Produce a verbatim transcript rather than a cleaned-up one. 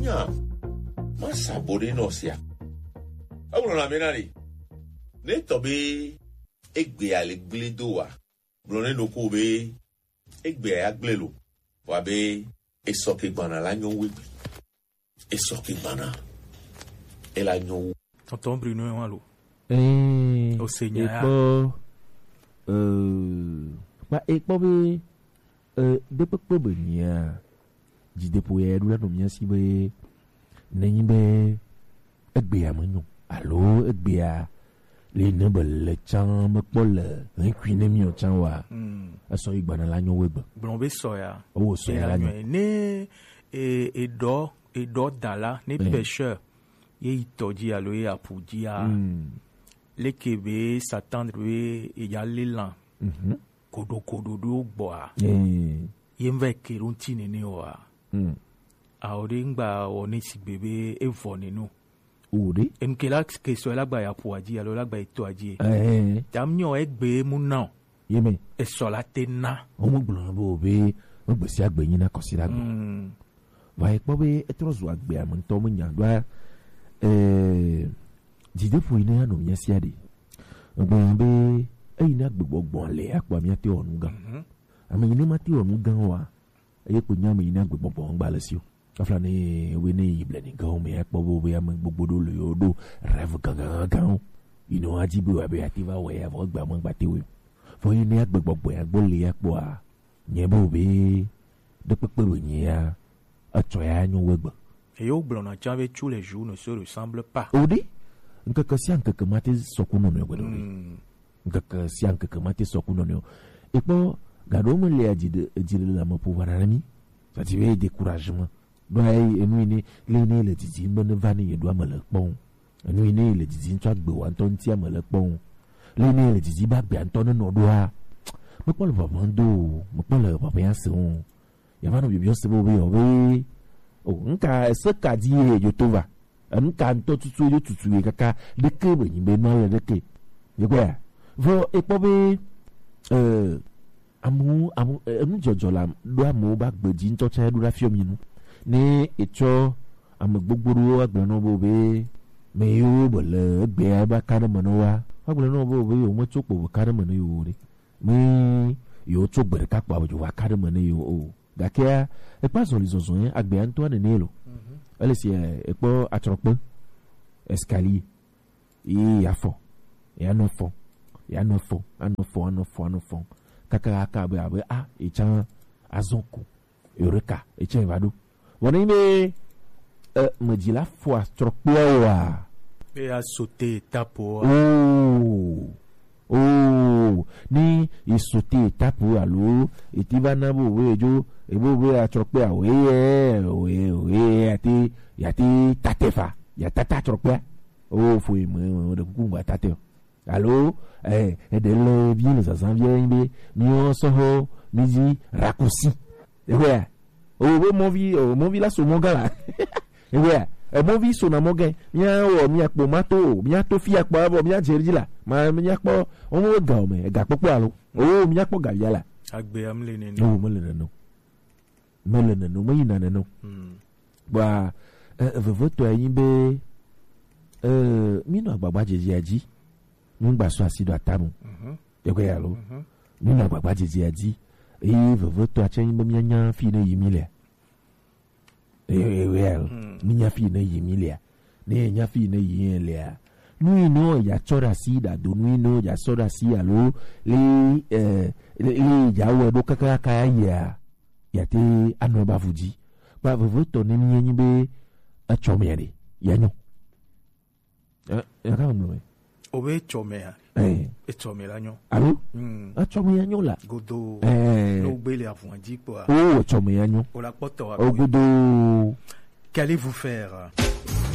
nya ma sabore no sia awro na menari ne to be egbe ale gledo wa blone no ko be egbe aglelo wa be esoke gbana la nyon we esoke gbana e la nyon tonton Bruno walo eh o seigneur epo euh ba epo be euh de pepe be nia di depo ye du la no mia si be nenyi be egbe amanyo allo egbe a le number le chan me pol un cuine mi o chan wa aso igbana la nyon we gba blombe soya o soya la nyon ne e e do e do dala ne pêcheur ye itoji alo ye apuji a le kebe s'attendre e ya l'élan kodo kodo do gbo a ye mve kerunti nene o a a ori ngba oni si bebe e vo nenu ori en ke la ke so la gba ya puaji alo la gba ito aji eh tam nyo egbe mu na yeme e so la tena o mo gbolo bo be o gbe si agbe yin na ko si la gbo va e po be e tro zo agbe am nto mo nya do eh jide fu ina no nya si ade ogbo be e ina gbogbo gbon le apo mi ate onu gan ami ni ma ti onu gan wa e ko nya mi ina gbogbo gbon gba le si o afla ni we ni ible ni gan mi apo bo be am gbogbo do le odo rêve gan gan ino ajibu wa be ativa we ya vo gba mo gba te we fo ina gbogbo gbon ya gbo le apo a nye bo be de pepe we nya a to ya nyu we gba et yo blona chave tous les jours ne se ressemble pas odi nka ka sian ka mate sokuno no gbedo nka ka sian ka mate sokuno no e po gado mo le ajide ajide la mo pouvoir ami ça ti ve découragement do ay enu ni le ni le titi mbon vani ye do amale pon enu ni le titi ntwa gbe wa nton ti amale pon le ni le titi ba gbe nton no do a mo po le papa ndo mo po le papa ya se on ya va no bi bi se bo bi o be o nka se ka di e yo to va nka nto tutu yo tutu e kaka de ke be ni be no le de ke ye kwa vo e po be euh amu amu enu jojo la do amu ba gbeji nto che do la fiomi nu ni echo amu gbogboro agbe no bo be me yo bo le gbe ba ka de mono wa agbe no bo be yo mo chopo ka de mono yo re me yo cho gbe ka pa bo wa ka de mono yo o gakia e pa so lizozo yen agbe Antoine Nelo ele si e po atropo escalier e ya fo ya no fo ya no fo ano fo ano fo ano fo kaka aka be abe a e chan azonko eureka e chan vado woni me euh me la fo atropo wa e a sauté tapo oh oh ni e sauté tapo alo e ti va na bo wejo e bo we atropo a we e we we ati ya ti tatefa ya tata atropo oh fo mo de kunga tate allo eh et de le bien ça s'en vient be mi so ho midi raccourci et ouais oh mon vie oh mon vie là sur mon gars là et ouais e mon vie sur na mon gars mi o mi apo mato mi ato fi apo abo mi ajerji la ma mi apo o mo ga o me ga popo alo oh mi apo ga ya la agbe am le ni no mo le no mo le no mo yin na no ba e vo to yin be euh mi no agbagba jeje aji nous ba so asido atamu e ko ya lo ni na gbagba jeje aji e vovo to achen bo mianya fi na yimilia e well ni nya fi na yimilia ni nya fi na yimilia nous no ya chora sida do nous no ya chora si alo le eh le ya wo do kaka ka ya ya te anu ba fuji ba vovo to ni nyi be a chomiere ya nyo eh ya ka mo obe chomea eh e chomela nyo allo mm a chomea nyo la godo eh no gbele afunji po oh chomea nyo o la poto o godo qu'allez-vous faire?